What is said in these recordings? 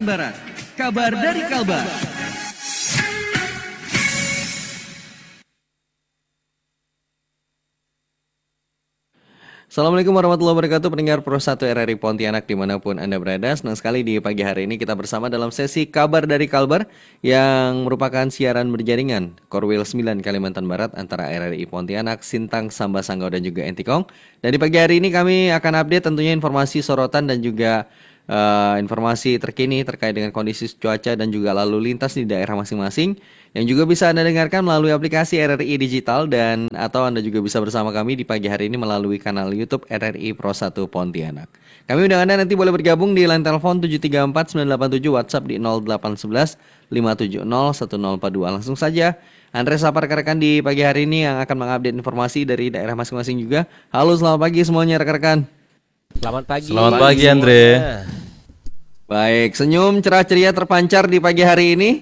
Barat, kabar dari Kalbar. Assalamualaikum warahmatullahi wabarakatuh, pendengar Pro 1 RRI Pontianak dimanapun Anda berada. Senang sekali di pagi hari ini kita bersama dalam sesi Kabar dari Kalbar yang merupakan siaran berjaringan Korwil 9 Kalimantan Barat antara RRI Pontianak, Sintang, Sambas Sanggau dan juga Entikong. Dan di pagi hari ini kami akan update tentunya informasi sorotan dan juga informasi terkini terkait dengan kondisi cuaca dan juga lalu lintas di daerah masing-masing yang juga bisa Anda dengarkan melalui aplikasi RRI Digital dan atau Anda juga bisa bersama kami di pagi hari ini melalui kanal YouTube RRI Pro 1 Pontianak. Kami undang Anda nanti boleh bergabung di line telepon 734-987, WhatsApp di 0811 570 1042. Langsung saja Andre sapa rekan-rekan di pagi hari ini yang akan mengupdate informasi dari daerah masing-masing juga. Halo, selamat pagi semuanya rekan-rekan. Selamat pagi. Selamat pagi Andre. Baik, senyum cerah ceria terpancar di pagi hari ini.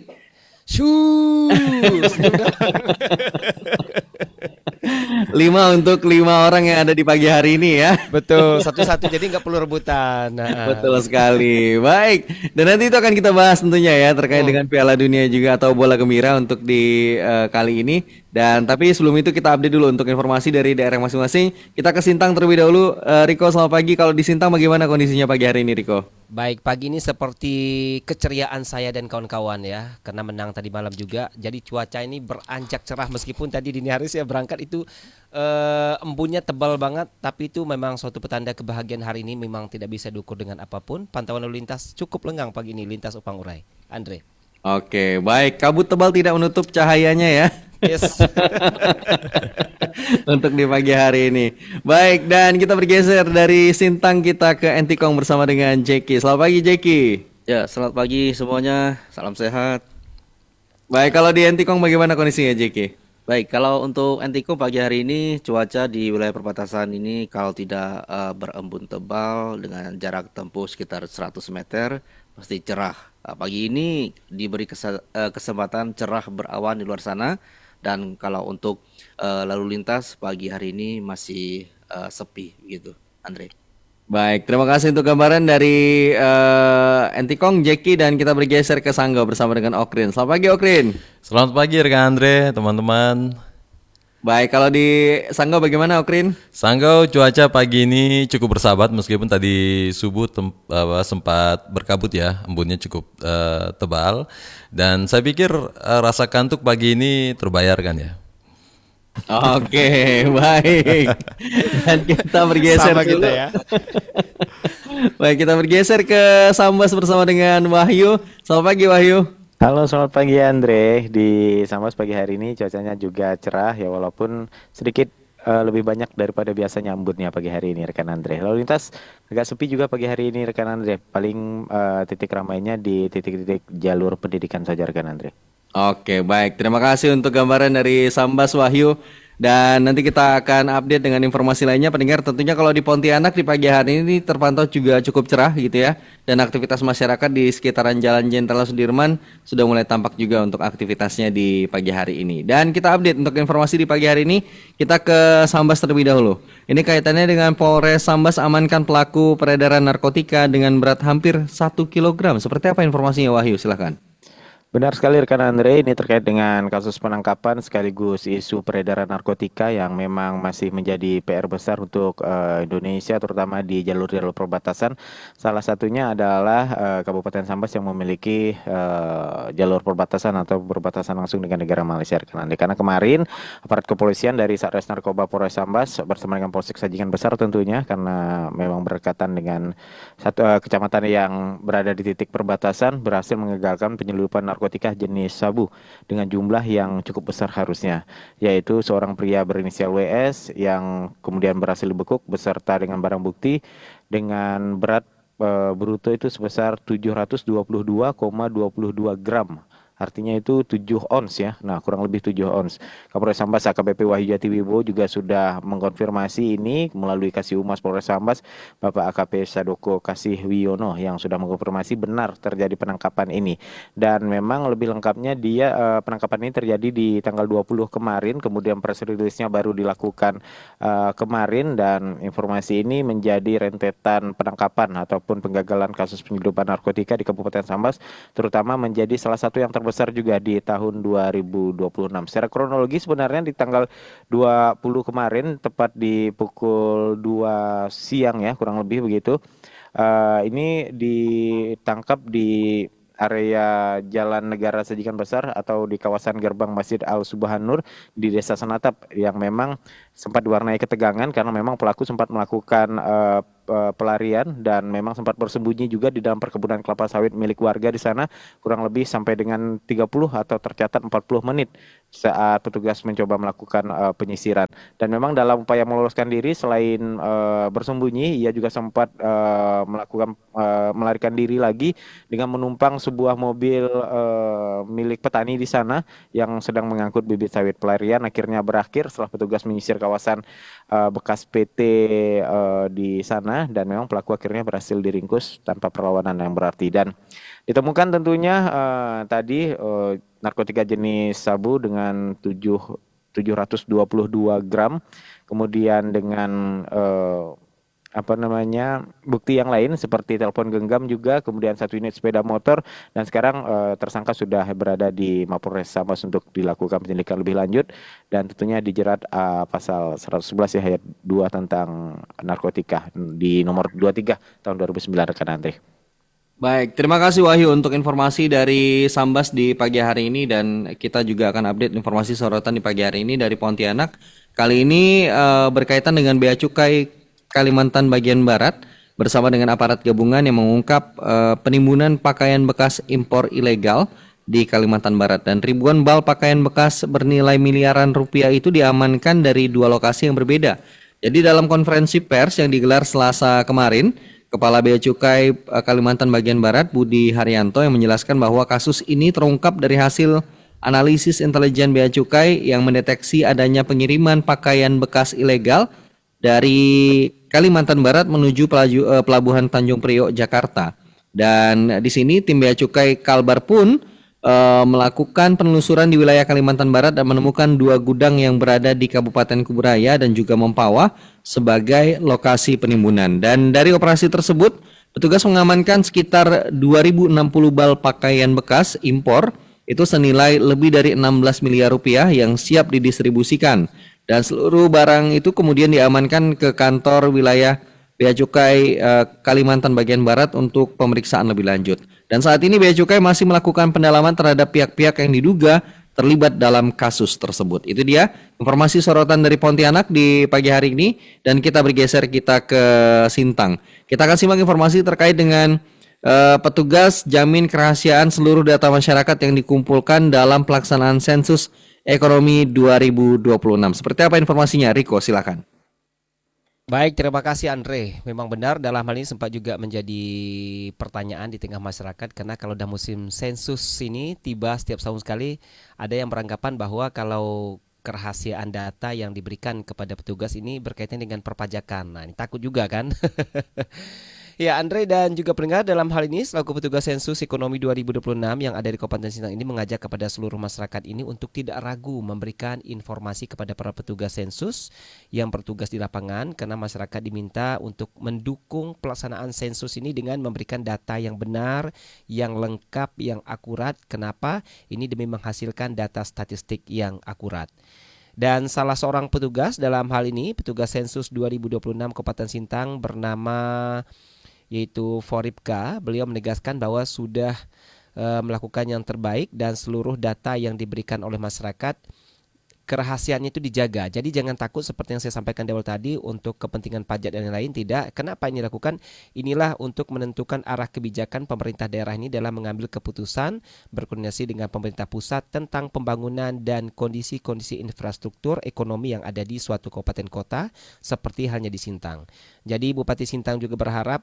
Untuk 5 orang yang ada di pagi hari ini ya. Betul, satu-satu jadi nggak perlu rebutan. Betul sekali. Baik, dan nanti itu akan kita bahas tentunya ya terkait dengan Piala Dunia juga atau bola gembira untuk di kali ini. Dan tapi sebelum itu kita update dulu untuk informasi dari daerah masing-masing. Kita ke Sintang terlebih dahulu. Riko, selamat pagi. Kalau di Sintang bagaimana kondisinya pagi hari ini, Riko? Baik, pagi ini seperti keceriaan saya dan kawan-kawan ya, karena menang tadi malam juga. Jadi cuaca ini beranjak cerah meskipun tadi dini hari saya berangkat itu embunnya tebal banget, tapi itu memang suatu petanda kebahagiaan hari ini, memang tidak bisa diukur dengan apapun. Pantauan lalu lintas cukup lengang pagi ini, lintas Upang Urai. Andre. Oke, baik. Kabut tebal tidak menutup cahayanya ya. Yes. Untuk di pagi hari ini. Baik, dan kita bergeser dari Sintang kita ke Entikong bersama dengan Jeki. Selamat pagi Jeki. Ya, selamat pagi semuanya. Salam sehat. Baik, kalau di Entikong bagaimana kondisinya Jeki? Baik, kalau untuk Entikong pagi hari ini cuaca di wilayah perbatasan ini kalau tidak berembun tebal dengan jarak tempuh sekitar 100 meter pasti cerah. Pagi ini diberi kesempatan cerah berawan di luar sana, dan kalau untuk lalu lintas pagi hari ini masih sepi gitu, Andre. Baik, terima kasih untuk gambaran dari Entikong, Jeki, dan kita bergeser ke Sanggau bersama dengan Okrin. Selamat pagi Okrin. Selamat pagi rekan Andre, teman-teman. Baik, kalau di Sanggau bagaimana Okrin? Sanggau cuaca pagi ini cukup bersahabat meskipun tadi subuh sempat berkabut ya, embunnya cukup tebal. Dan saya pikir rasa kantuk pagi ini terbayarkan ya. Oke, baik. Dan kita bergeser Sama dulu. kita ya. Baik, kita bergeser ke Sambas bersama dengan Wahyu. Selamat pagi Wahyu. Halo, selamat pagi Andre. Di Sambas pagi hari ini cuacanya juga cerah ya, walaupun sedikit lebih banyak daripada biasanya embunnya pagi hari ini rekan Andre. Lalu lintas agak sepi juga pagi hari ini rekan Andre. Paling titik ramainya di titik-titik jalur pendidikan saja rekan Andre. Oke, baik. Terima kasih untuk gambaran dari Sambas Wahyu. Dan nanti kita akan update dengan informasi lainnya. Pendengar, tentunya kalau di Pontianak di pagi hari ini terpantau juga cukup cerah gitu ya. Dan aktivitas masyarakat di sekitaran Jalan Jenderal Sudirman sudah mulai tampak juga untuk aktivitasnya di pagi hari ini. Dan kita update untuk informasi di pagi hari ini. Kita ke Sambas terlebih dahulu. Ini kaitannya dengan Polres Sambas amankan pelaku peredaran narkotika dengan berat hampir 1 kilogram. Seperti apa informasinya Wahyu? Silahkan. Benar sekali rekan Andre, ini terkait dengan kasus penangkapan sekaligus isu peredaran narkotika yang memang masih menjadi PR besar untuk Indonesia, terutama di jalur-jalur perbatasan. Salah satunya adalah Kabupaten Sambas yang memiliki jalur perbatasan atau berbatasan langsung dengan negara Malaysia rekan Andre. Karena kemarin aparat kepolisian dari Satres Narkoba Polres Sambas bersama dengan Polsek Sajingan Besar tentunya, karena memang berdekatan dengan satu kecamatan yang berada di titik perbatasan, berhasil mengagalkan penyelundupan narkotika jenis sabu dengan jumlah yang cukup besar harusnya, yaitu seorang pria berinisial WS yang kemudian berhasil dibekuk beserta dengan barang bukti dengan berat bruto itu sebesar 722,22 gram artinya itu 7 ons ya. Nah, kurang lebih 7 ons. Kapolres Sambas AKBP Wahyu Jati Wibowo juga sudah mengkonfirmasi ini melalui Kasih Humas Polres Sambas, Bapak AKP Sadoko Kasih Wiono, yang sudah mengkonfirmasi benar terjadi penangkapan ini. Dan memang lebih lengkapnya penangkapan ini terjadi di tanggal 20 kemarin, kemudian press release-nya baru dilakukan kemarin, dan informasi ini menjadi rentetan penangkapan ataupun penggagalan kasus penyeludupan narkotika di Kabupaten Sambas, terutama menjadi salah satu yang terbesar juga di tahun 2026. Secara kronologi sebenarnya di tanggal 20 kemarin, tepat di pukul 2 siang ya, kurang lebih begitu, ini ditangkap di area Jalan Negara Sajikan Besar atau di kawasan Gerbang Masjid Al Subhan Nur di Desa Senatap, yang memang sempat diwarnai ketegangan karena memang pelaku sempat melakukan pelarian dan memang sempat bersembunyi juga di dalam perkebunan kelapa sawit milik warga di sana, kurang lebih sampai dengan 30 atau tercatat 40 menit saat petugas mencoba melakukan penyisiran. Dan memang dalam upaya meloloskan diri, selain bersembunyi, ia juga sempat melarikan diri lagi dengan menumpang sebuah mobil milik petani di sana yang sedang mengangkut bibit sawit. Pelarian akhirnya berakhir setelah petugas menyisir kawasan bekas PT di sana, dan memang pelaku akhirnya berhasil diringkus tanpa perlawanan yang berarti. Dan ditemukan tentunya tadi narkotika jenis sabu dengan 722 gram, kemudian dengan bukti yang lain seperti telepon genggam juga, kemudian 1 unit sepeda motor, dan sekarang tersangka sudah berada di Mapolres Sambas untuk dilakukan penyelidikan lebih lanjut, dan tentunya dijerat pasal 111 ya, ayat 2 tentang narkotika di nomor 23 tahun 2009, rekan Andre. Baik, terima kasih Wahyu untuk informasi dari Sambas di pagi hari ini, dan kita juga akan update informasi sorotan di pagi hari ini dari Pontianak. Kali ini berkaitan dengan Bea Cukai Kalimantan bagian Barat bersama dengan aparat gabungan yang mengungkap penimbunan pakaian bekas impor ilegal di Kalimantan Barat, dan ribuan bal pakaian bekas bernilai miliaran rupiah itu diamankan dari 2 lokasi yang berbeda. Jadi dalam konferensi pers yang digelar Selasa kemarin, Kepala Bea Cukai Kalimantan bagian Barat Budi Haryanto yang menjelaskan bahwa kasus ini terungkap dari hasil analisis intelijen Bea Cukai yang mendeteksi adanya pengiriman pakaian bekas ilegal dari Kalimantan Barat menuju pelabuhan Tanjung Priok, Jakarta. Dan di sini tim Bea Cukai Kalbar pun melakukan penelusuran di wilayah Kalimantan Barat dan menemukan 2 gudang yang berada di Kabupaten Kuburaya dan juga Mempawah sebagai lokasi penimbunan. Dan dari operasi tersebut, petugas mengamankan sekitar 2060 bal pakaian bekas impor itu senilai lebih dari 16 miliar rupiah yang siap didistribusikan. Dan seluruh barang itu kemudian diamankan ke kantor wilayah Bea Cukai Kalimantan bagian Barat untuk pemeriksaan lebih lanjut. Dan saat ini Bea Cukai masih melakukan pendalaman terhadap pihak-pihak yang diduga terlibat dalam kasus tersebut. Itu dia informasi sorotan dari Pontianak di pagi hari ini, dan kita bergeser ke Sintang. Kita akan simak informasi terkait dengan petugas jamin kerahasiaan seluruh data masyarakat yang dikumpulkan dalam pelaksanaan sensus ekonomi 2026. Seperti apa informasinya, Riko? Silakan. Baik, terima kasih Andre. Memang benar, dalam hal ini sempat juga menjadi pertanyaan di tengah masyarakat, karena kalau udah musim sensus ini tiba setiap tahun sekali, ada yang beranggapan bahwa kalau kerahasiaan data yang diberikan kepada petugas ini berkaitan dengan perpajakan. Nah, ini takut juga kan? Ya, Andre dan juga pendengar, dalam hal ini selaku petugas sensus ekonomi 2026 yang ada di Kabupaten Sintang ini mengajak kepada seluruh masyarakat ini untuk tidak ragu memberikan informasi kepada para petugas sensus yang bertugas di lapangan, karena masyarakat diminta untuk mendukung pelaksanaan sensus ini dengan memberikan data yang benar, yang lengkap, yang akurat. Kenapa? Ini demi menghasilkan data statistik yang akurat. Dan salah seorang petugas dalam hal ini, petugas sensus 2026 Kabupaten Sintang bernama yaitu Foripka, beliau menegaskan bahwa sudah melakukan yang terbaik dan seluruh data yang diberikan oleh masyarakat kerahasiaannya itu dijaga. Jadi jangan takut seperti yang saya sampaikan di awal tadi untuk kepentingan pajak dan lain-lain, tidak. Kenapa ini dilakukan? Inilah untuk menentukan arah kebijakan pemerintah daerah ini dalam mengambil keputusan berkoordinasi dengan pemerintah pusat tentang pembangunan dan kondisi-kondisi infrastruktur ekonomi yang ada di suatu kabupaten kota seperti halnya di Sintang. Jadi Bupati Sintang juga berharap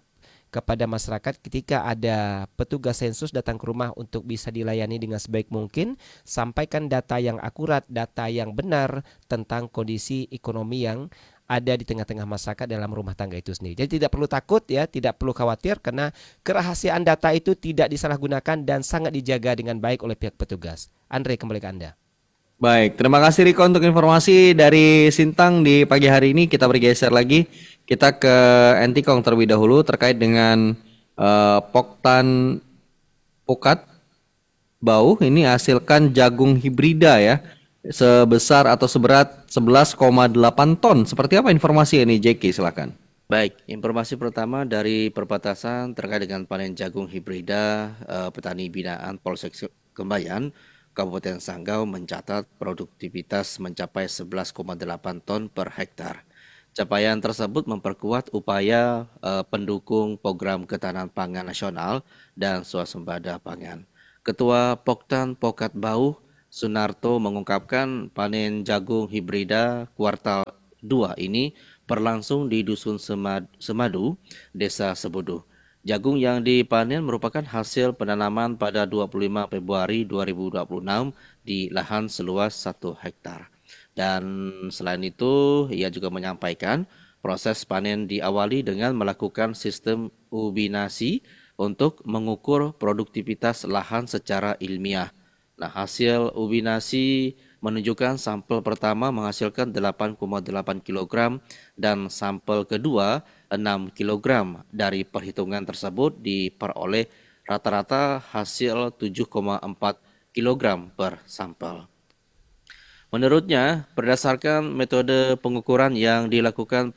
kepada masyarakat ketika ada petugas sensus datang ke rumah untuk bisa dilayani dengan sebaik mungkin, sampaikan data yang akurat, data yang benar tentang kondisi ekonomi yang ada di tengah-tengah masyarakat dalam rumah tangga itu sendiri. Jadi tidak perlu takut ya, tidak perlu khawatir karena kerahasiaan data itu tidak disalahgunakan dan sangat dijaga dengan baik oleh pihak petugas. Andre, kembali ke Anda. Baik, terima kasih Riko untuk informasi dari Sintang di pagi hari ini. Kita bergeser lagi, kita ke Entikong terlebih dahulu terkait dengan Poktan Pokat Bau ini hasilkan jagung hibrida ya, sebesar atau seberat 11,8 ton. Seperti apa informasi ini, Jeki? Silakan. Baik, informasi pertama dari perbatasan terkait dengan panen jagung hibrida, petani binaan Polsek Kembayan, Kabupaten Sanggau mencatat produktivitas mencapai 11,8 ton per hektar. Capaian tersebut memperkuat upaya pendukung program ketahanan pangan nasional dan swasembada pangan. Ketua Poktan Pokat Bau Sunarto mengungkapkan panen jagung hibrida kuartal 2 ini berlangsung di Dusun Semadu, Desa Sebudu. Jagung yang dipanen merupakan hasil penanaman pada 25 Februari 2026 di lahan seluas 1 hektar. Dan selain itu, ia juga menyampaikan proses panen diawali dengan melakukan sistem ubinasi untuk mengukur produktivitas lahan secara ilmiah. Nah, hasil ubinasi menunjukkan sampel pertama menghasilkan 8,8 kg dan sampel kedua 6 kg. Dari perhitungan tersebut diperoleh rata-rata hasil 7,4 kg per sampel. Menurutnya, berdasarkan metode pengukuran yang dilakukan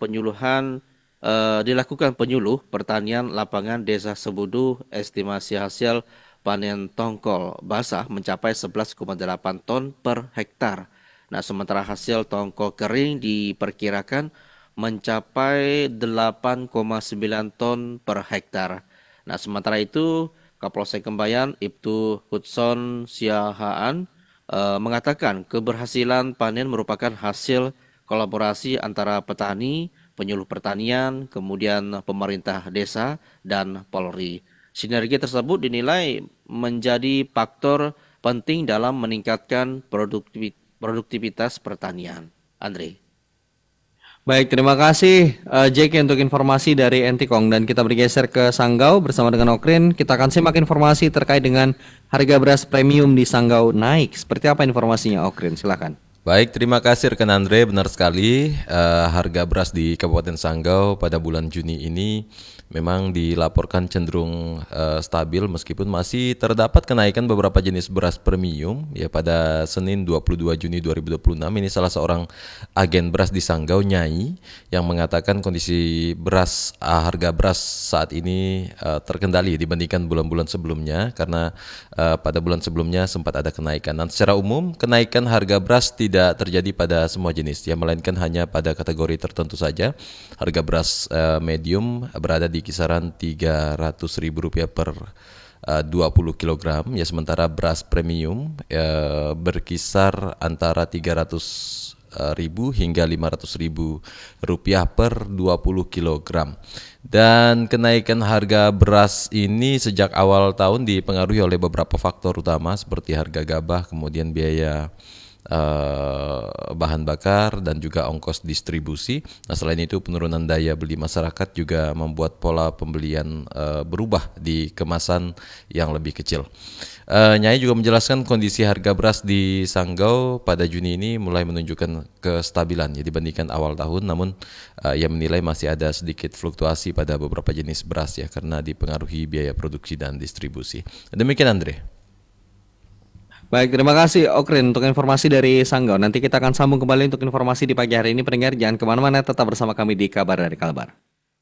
penyuluh pertanian lapangan Desa Sebudu, estimasi hasil panen tongkol basah mencapai 11,8 ton per hektar. Nah, sementara hasil tongkol kering diperkirakan mencapai 8,9 ton per hektar. Nah, sementara itu Kapolsek Kembayan Ibtu Hudson Siahaan mengatakan keberhasilan panen merupakan hasil kolaborasi antara petani, penyuluh pertanian, kemudian pemerintah desa, dan Polri. Sinergi tersebut dinilai menjadi faktor penting dalam meningkatkan produktivitas pertanian. Andre. Baik, terima kasih Jeki untuk informasi dari Entikong, dan kita bergeser ke Sanggau bersama dengan Okrin. Kita akan simak informasi terkait dengan harga beras premium di Sanggau naik. Seperti apa informasinya, Okrin? Silakan. Baik, terima kasih rekan Andre. Benar sekali, harga beras di Kabupaten Sanggau pada bulan Juni ini memang dilaporkan cenderung stabil meskipun masih terdapat kenaikan beberapa jenis beras premium. Ya, pada Senin 22 Juni 2026 ini salah seorang agen beras di Sanggau, Nyai, yang mengatakan kondisi beras harga beras saat ini terkendali dibandingkan bulan-bulan sebelumnya karena pada bulan sebelumnya sempat ada kenaikan. Dan secara umum kenaikan harga beras tidak terjadi pada semua jenis, ya, melainkan hanya pada kategori tertentu saja. Harga beras medium berada di kisaran Rp300.000 per 20 kg, ya, sementara beras premium berkisar antara 300.000 hingga 500.000 rupiah per 20 kg. Dan kenaikan harga beras ini sejak awal tahun dipengaruhi oleh beberapa faktor utama seperti harga gabah, kemudian biaya bahan bakar dan juga ongkos distribusi. Nah, selain itu penurunan daya beli masyarakat juga membuat pola pembelian berubah di kemasan yang lebih kecil. Nyai juga menjelaskan kondisi harga beras di Sanggau pada Juni ini mulai menunjukkan kestabilan ya dibandingkan awal tahun, namun ia menilai masih ada sedikit fluktuasi pada beberapa jenis beras ya karena dipengaruhi biaya produksi dan distribusi. Demikian Andre. Baik, terima kasih Okrin untuk informasi dari Sanggau. Nanti kita akan sambung kembali untuk informasi di pagi hari ini. Pendengar jangan kemana-mana, tetap bersama kami di Kabar dari Kalbar.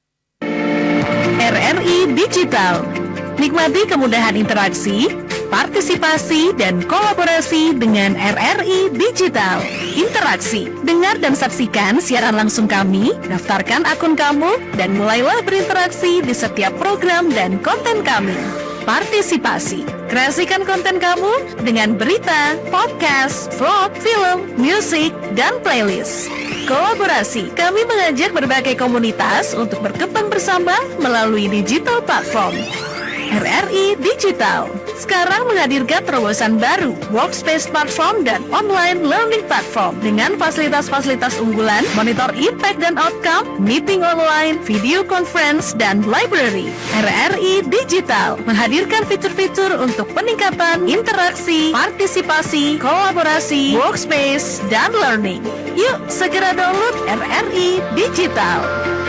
RRI Digital. Nikmati kemudahan interaksi, partisipasi, dan kolaborasi dengan RRI Digital. Interaksi, dengar dan saksikan siaran langsung kami, daftarkan akun kamu, dan mulailah berinteraksi di setiap program dan konten kami. Partisipasi, Kreasikan konten kamu dengan berita, podcast, vlog, film, musik, dan playlist. Kolaborasi, kami mengajak berbagai komunitas untuk berkembang bersama melalui digital platform. RRI Digital sekarang menghadirkan terobosan baru, workspace platform dan online learning platform dengan fasilitas-fasilitas unggulan, monitor impact dan outcome, meeting online, video conference, dan library. RRI Digital menghadirkan fitur-fitur untuk peningkatan interaksi, partisipasi, kolaborasi, workspace, dan learning. Yuk segera download RRI Digital.